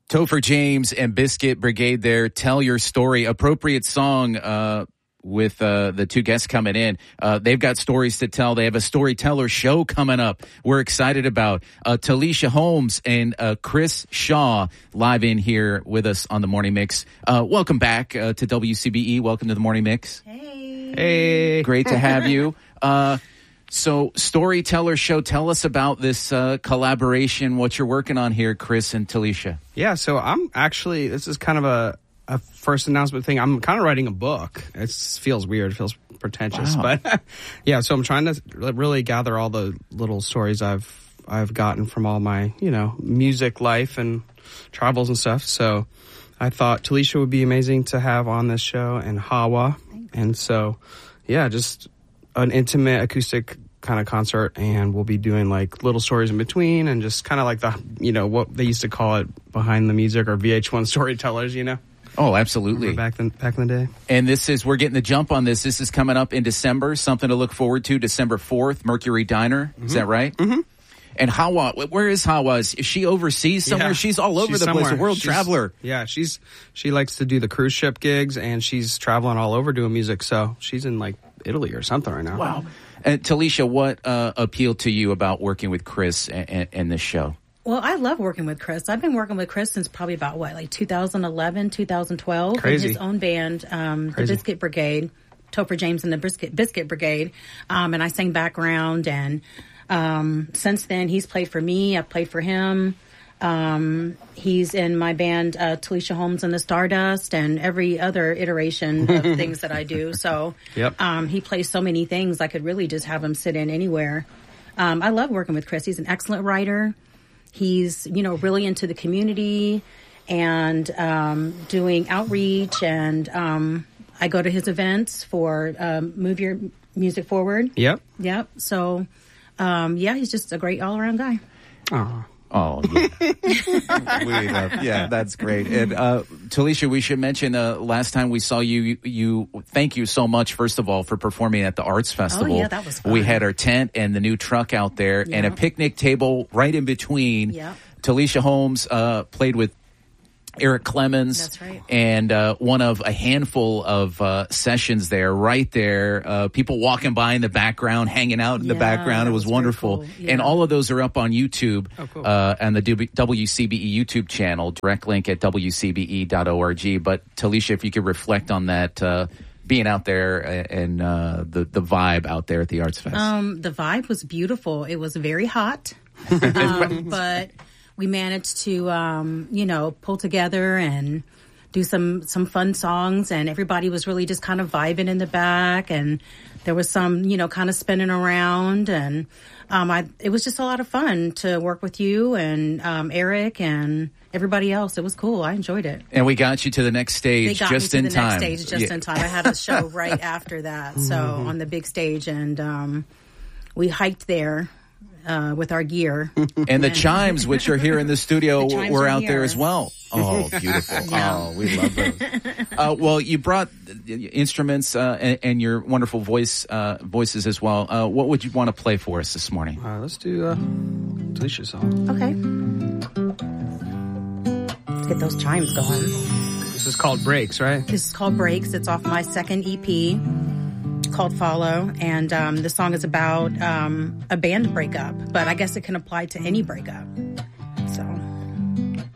Topher James and Biscuit Brigade there. Tell your story. Appropriate song with the two guests coming in. They've got stories to tell. They have a storyteller show coming up we're excited about. Talisha Holmes and Chris Shaw live in here with us on the Morning Mix. Welcome back to WCBE. Welcome to the Morning Mix. Hey. Great to have you. So, storyteller show, tell us about this collaboration, what you're working on here, Chris and Talisha. Yeah, so I'm actually, this is kind of a first announcement thing. I'm kind of writing a book. It feels weird, it feels pretentious, Wow. but yeah, so I'm trying to really gather all the little stories I've gotten from all my, music life and travels and stuff. So I thought Talisha would be amazing to have on this show, and Hawa. And so, yeah, just an intimate acoustic kind of concert, and we'll be doing like little stories in between, and just kind of like the what they used to call it behind the music, or VH1 storytellers, Oh, absolutely. Back in the day. And we're getting the jump on this. This is coming up in December, something to look forward to. December 4th, Mercury Diner. Mm-hmm. Is that right? Mm-hmm. And Hawa, where is Hawa? Is she overseas somewhere? Yeah, she's all over the place, a world traveler. Yeah, she likes to do the cruise ship gigs, and she's traveling all over doing music. So she's in like Italy or something right now. Wow. And Talisha, what appealed to you about working with Chris and this show? Well, I love working with Chris. I've been working with Chris since probably about 2011, 2012. Crazy. In his own band, the Biscuit Brigade, Topher James and the Biscuit Brigade. And I sang background, and since then he's played for me. I've played for him. He's in my band, Talisha Holmes and the Stardust, and every other iteration of things that I do. So yep. He plays so many things. I could really just have him sit in anywhere. I love working with Chris. He's an excellent writer. He's, really into the community and doing outreach, and I go to his events for Move Your Music Forward. Yep. So, he's just a great all-around guy. Aww. Oh, yeah. That's great. And Talisha, we should mention last time we saw you thank you so much, first of all, for performing at the Arts Festival. Oh, yeah, that was fun. We had our tent and the new truck out there, and a picnic table right in between. Yeah. Talisha Holmes played with Eric Clemens. That's right. And one of a handful of sessions there, right there. People walking by in the background, hanging out in the background. It was wonderful. Cool. Yeah. And all of those are up on YouTube, cool. and the WCBE YouTube channel. Direct link at WCBE.org. But Talisha, if you could reflect on that, being out there and the vibe out there at the Arts Fest. The vibe was beautiful. It was very hot, but we managed to, pull together and do some fun songs, and everybody was really just kind of vibing in the back, and there was some, kind of spinning around, and it was just a lot of fun to work with you and Eric and everybody else. It was cool. I enjoyed it. And we got you to the next stage just in time. Next stage just in time. I had a show right after that, so on the big stage, and we hiked there. With our gear. And the chimes, which are here in the studio, were out there as well. Oh, beautiful. Yeah. Oh, we love those. Well, you brought instruments and your wonderful voices as well. What would you want to play for us this morning? Let's do Talisha's song. Okay. Let's get those chimes going. This is called Breaks, right? This is called Breaks. It's off my second EP. Called Follow, and the song is about a band breakup, but I guess it can apply to any breakup.